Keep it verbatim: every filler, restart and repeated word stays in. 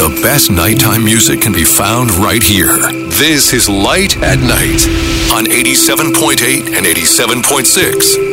The best nighttime music can be found right here. This is Light at Night on eighty-seven point eight and eighty-seven point six